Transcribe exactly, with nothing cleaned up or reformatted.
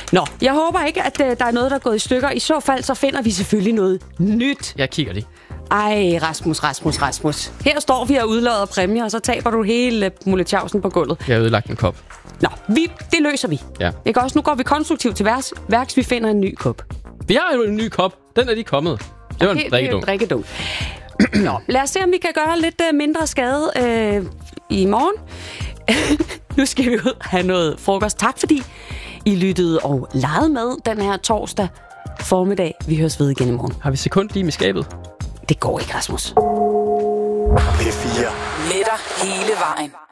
Nå, jeg håber ikke, at uh, der er noget, der er gået i stykker. I så fald, så finder vi selvfølgelig noget nyt. Jeg kigger lige. Ej, Rasmus, Rasmus, Rasmus. Her står vi og udlader præmier, og så taber du hele muletjavsen på gulvet. Jeg har ødelagt en kop. Nå, vi, det løser vi. Ja. Ikke også? Nu går vi konstruktivt til værks, værks. Vi finder en ny kop. Vi har jo en ny kop. Den er lige kommet. Det var en Det, det er en drikkedunk. drikkedunk. Nå, lad os se, om vi kan gøre lidt uh, mindre skade uh, i morgen. Nu skal vi ud og have noget frokost. Tak fordi I lyttede og legede med den her torsdag formiddag. Vi høres ved igen i morgen. Har vi sekund lige med skabet? Det går ikke, Rasmus. P fire. Med dig hele vejen.